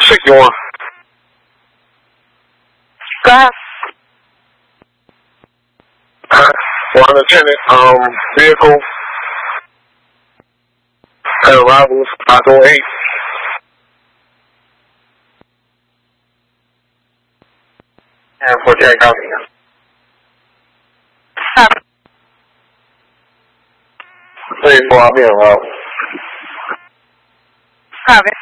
61. Go ahead. One attendant, vehicle at arrivals 508. And 48 copy. Copy. Please go out here, Copy.